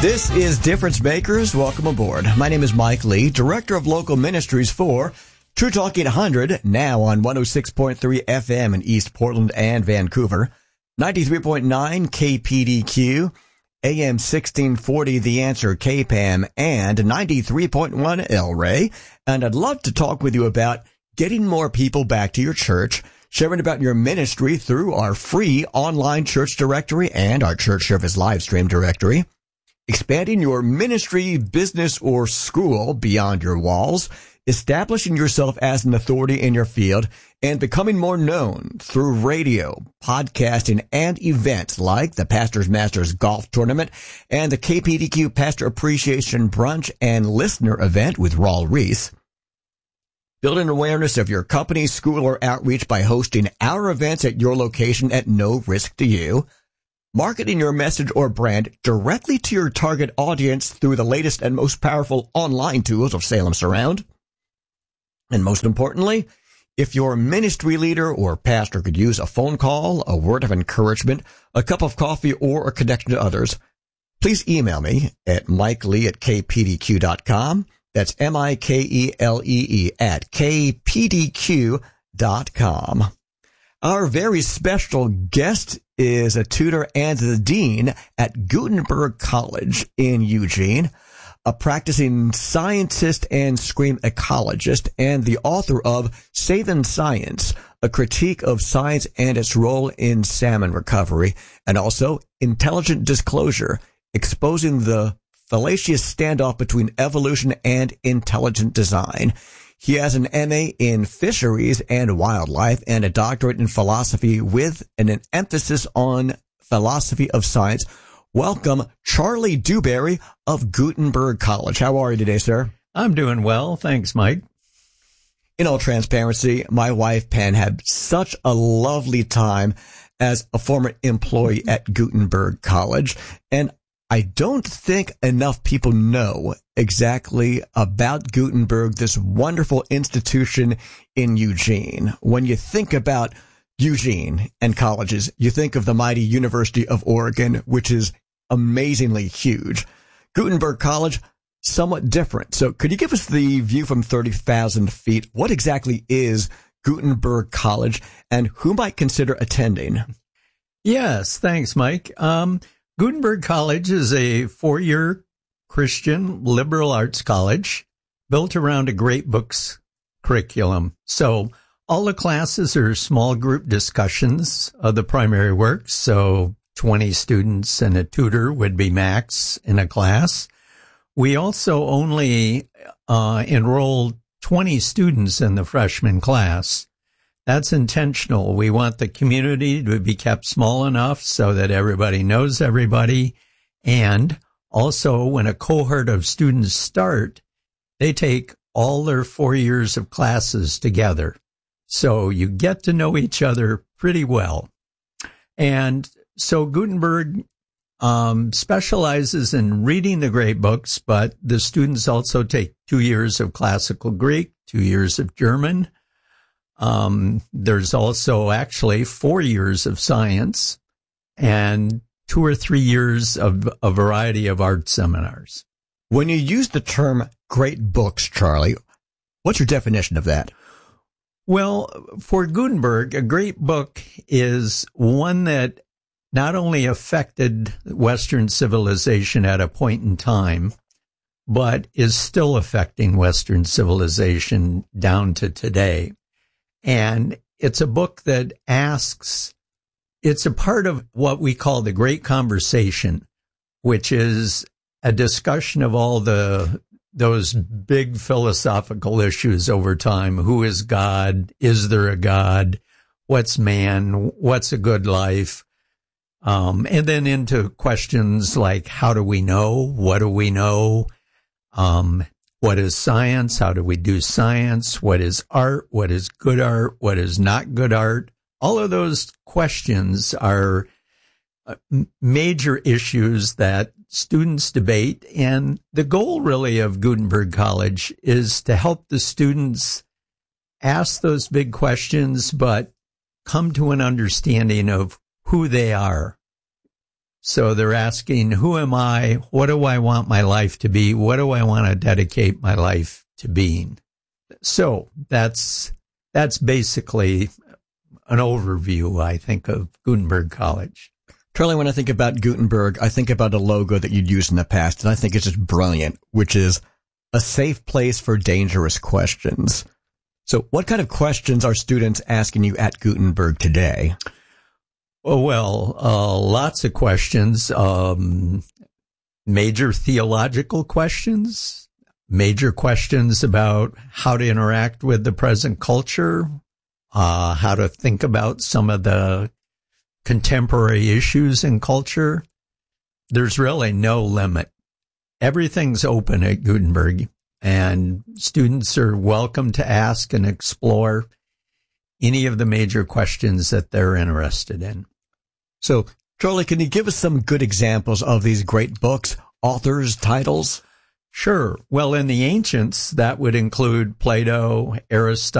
This is Difference Makers. Welcome aboard. My name is Mike Lee, Director of Local Ministries for True Talk 800, now on 106.3 FM in East Portland and Vancouver, 93.9 KPDQ, AM 1640 The Answer KPAM, and 93.1 El Rey. And I'd love to talk with you about getting more people back to your church, sharing about your ministry through our free online church directory and our church service live stream directory, expanding your ministry, business, or school beyond your walls, establishing yourself as an authority in your field, and becoming more known through radio, podcasting, and events like the Pastor's Masters Golf Tournament and the KPDQ Pastor Appreciation Brunch and Listener event with Raul Reese. Building awareness of your company, school, or outreach by hosting our events at your location at no risk to you. Marketing your message or brand directly to your target audience through the latest and most powerful online tools of Salem Surround. And most importantly, if your ministry leader or pastor could use a phone call, a word of encouragement, a cup of coffee, or a connection to others, please email me at mikelee@kpdq.com. That's MikeLee at kpdq.com. Our very special guest is a tutor and the dean at Gutenberg College in Eugene, a practicing scientist and scream ecologist, and the author of Saving Science, a critique of science and its role in salmon recovery, and also Intelligent Disclosure, exposing the fallacious standoff between evolution and intelligent design. He has an MA in fisheries and wildlife and a doctorate in philosophy with an emphasis on philosophy of science. Welcome, Charlie Dewberry of Gutenberg College. How are you today, sir? I'm doing well. Thanks, Mike. In all transparency, my wife, Penn, had such a lovely time as a former employee at Gutenberg College, and I don't think enough people know exactly about Gutenberg, this wonderful institution in Eugene. When you think about Eugene and colleges, you think of the mighty University of Oregon, which is amazingly huge. Gutenberg College, somewhat different. So could you give us the view from 30,000 feet? What exactly is Gutenberg College and who might consider attending? Yes, thanks, Mike. Gutenberg College is a 4-year Christian liberal arts college built around a great books curriculum. So all the classes are small group discussions of the primary works. So 20 students and a tutor would be max in a class. We also only enroll 20 students in the freshman class. That's intentional. We want the community to be kept small enough so that everybody knows everybody. And also, when a cohort of students start, they take all their 4 years of classes together. So you get to know each other pretty well. And so Gutenberg specializes in reading the great books, but the students also take 2 years of classical Greek, 2 years of German. There's also actually 4 years of science and 2 or 3 years of a variety of art seminars. When you use the term great books, Charlie, what's your definition of that? Well, for Gutenberg, a great book is one that not only affected Western civilization at a point in time, but is still affecting Western civilization down to today. And it's a book that it's a part of what we call the Great Conversation, which is a discussion of all those big philosophical issues over time. Who is God? Is there a God? What's man? What's a good life? And then into questions like, how do we know? What do we know? What is science? How do we do science? What is art? What is good art? What is not good art? All of those questions are major issues that students debate. And the goal really of Gutenberg College is to help the students ask those big questions, but come to an understanding of who they are So they're asking, who am I? What do I want my life to be? What do I want to dedicate my life to being? So that's basically an overview, I think, of Gutenberg College. Charlie, when I think about Gutenberg, I think about a logo that you'd used in the past, and I think it's just brilliant, which is a safe place for dangerous questions. So what kind of questions are students asking you at Gutenberg today? Oh, well, lots of questions. Major theological questions, major questions about how to interact with the present culture, how to think about some of the contemporary issues in culture. There's really no limit. Everything's open at Gutenberg, and students are welcome to ask and explore any of the major questions that they're interested in. So, Charlie, can you give us some good examples of these great books, authors, titles? Sure. Well, in the ancients, that would include Plato, Aristotle,